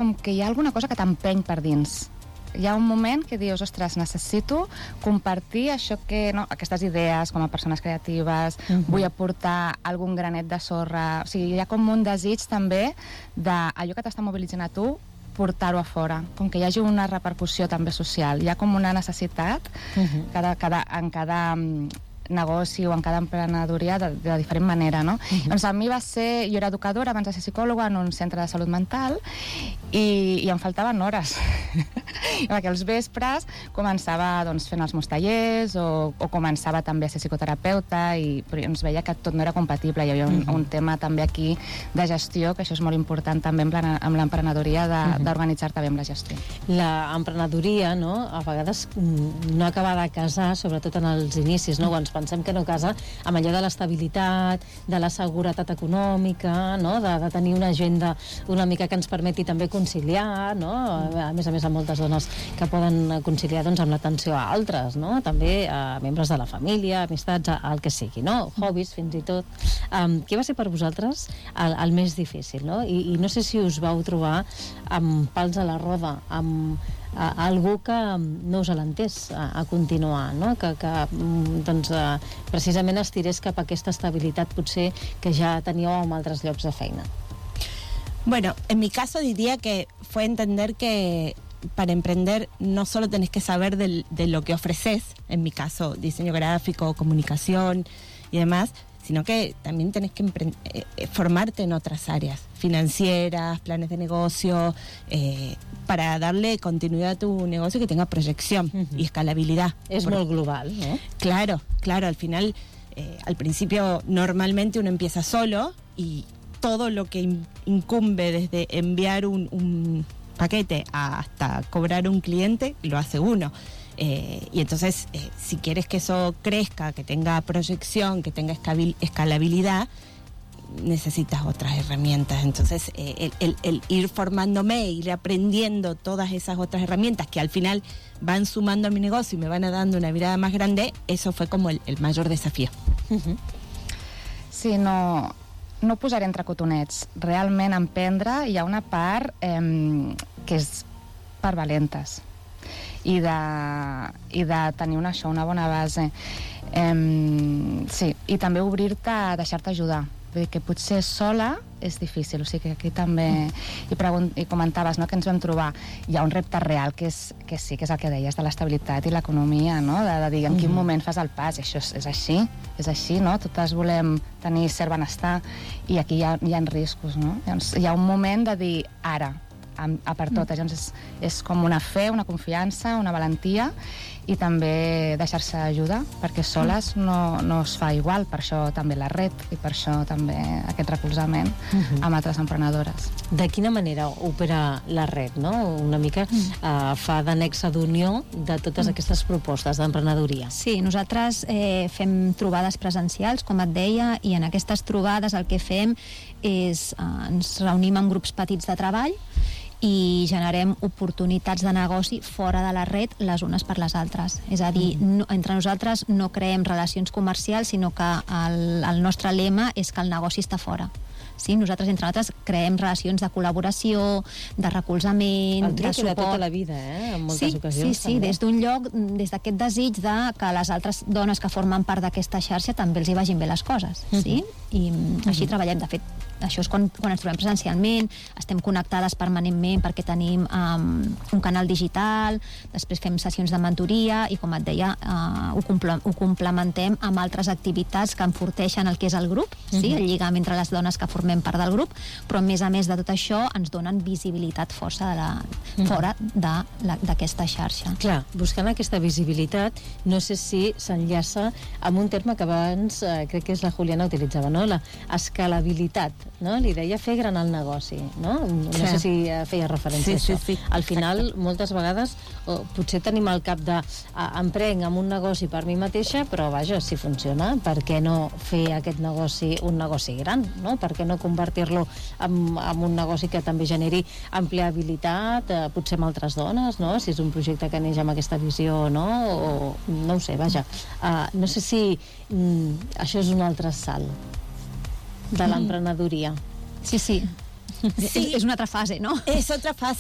com que hi ha alguna cosa que t'empeny per dins. Hi ha un moment que dius, ostres, necessito compartir això que, no, aquestes idees com a persones creatives, vull aportar algun granet de sorra, o sigui, hi ha com un desig també d'allò que t'està mobilitzant a tu, portar-ho a fora, com que hi hagi una repercussió també social. Hi ha com una necessitat en cada negoci o en cada emprenedoria de diferent manera, no? Doncs a mi va ser... Jo era educadora abans de ser psicòloga en un centre de salut mental i em faltaven hores. Perquè els vespres començava fent els meus tallers o començava també a ser psicoterapeuta però ens veia que tot no era compatible. Hi havia un tema també aquí de gestió, que això és molt important també amb l'emprenedoria, d'organitzar-te bé amb la gestió. L'emprenedoria, no?, a vegades no acaba de casar, sobretot en els inicis, no?, quan pensem que no casa amb allò de l'estabilitat, de la seguretat econòmica, no?, de tenir una agenda una mica que ens permeti també conciliar, no?, a més amb moltes dones que poden conciliar amb l'atenció a altres, no?, també a membres de la família, amistats, el que sigui, no?, hobbies fins i tot. Què va ser per vosaltres el més difícil, no? I no sé si us vau trobar amb pals a la roda, amb algú que no us l'entès a continuar, no? Que precisament es tirés cap a aquesta estabilitat potser que ja teníeu en altres llocs de feina. Bueno, en mi caso diría que fue entender que para emprender no solo tenés que saber de lo que ofreces, en mi caso diseño gráfico, comunicación y demás, sino que también tenés que formarte en otras áreas, financieras, planes de negocio, para darle continuidad a tu negocio que tenga proyección y escalabilidad. Es muy global, ¿no? Claro, al final, al principio normalmente uno empieza solo y todo lo que incumbe desde enviar un paquete hasta cobrar un cliente, lo hace uno. Y entonces, si quieres que eso crezca, que tenga proyección, que tenga escalabilidad, necesitas otras herramientas. Entonces, el ir formándome, ir aprendiendo todas esas otras herramientas que al final van sumando a mi negocio y me van dando una mirada más grande, eso fue como el mayor desafío. Sí, no posaré entre cotonets. Realment emprendre hi ha una part que és per valentes i de tenir una bona base. Sí, i també obrir-te a deixar-te ajudar. Vull dir que potser sola és difícil, o sigui que aquí també i comentaves, no?, que ens vam trobar. Hi ha un repte real que sí, que és el que deies de l'estabilitat i l'economia, no?, de dir en quin moment fas el pas. Això és així, no? Totes volem tenir cert benestar i aquí hi ha riscos, no? Llavors, hi ha un moment de dir ara, per totes. Llavors és com una fe, una confiança, una valentia i també deixar-se ajudar, perquè soles no es fa igual. Per això també la red i per això també aquest recolzament amb altres emprenedores. De quina manera opera la red, no? Una mica fa d'annexa d'unió de totes aquestes propostes d'emprenedoria. Sí, nosaltres fem trobades presencials, com et deia, i en aquestes trobades el que fem és ens reunim en grups petits de treball i generem oportunitats de negoci fora de la red les unes per les altres. És a dir, entre nosaltres no creem relacions comercials, sinó que el nostre lema és que el negoci està fora. Sí, nosaltres entre nosaltres creem relacions de col·laboració, de recolzament, de suport. De tota la vida, en moltes ocasions. Sí, des d'un lloc, des d'aquest desig de que les altres dones que formen part d'aquesta xarxa també els hi vagin bé les coses, sí? I així treballem. De fet, això és quan ens trobem presencialment, estem connectades permanentment perquè tenim un canal digital, després fem sessions de mentoria i, com et deia, ho complementem amb altres activitats que enforteixen el que és el grup, sí? El lligam entre les dones que formem part del grup, però a més de tot això ens donen visibilitat fora d'aquesta xarxa. Clar, buscant aquesta visibilitat, no sé si s'enllaça amb un terme que abans crec que és la Juliana utilitzava, no? La escalabilitat, no? Li deia fer gran el negoci, no? No sé si feia referència a això. Sí. Al final, moltes vegades, potser tenim al cap de emprenc amb un negoci per mi mateixa, però vaja, si funciona, per què no fer aquest negoci un negoci gran, no? Per què no convertir-lo en un negoci que també generi ampliabilitat, potser amb altres dones, no? Si és un projecte que neix amb aquesta visió, no? O no ho sé, vaja. No sé si això és un altre salt de l'emprenedoria. Sí. És una altra fase, no? Es otra fase.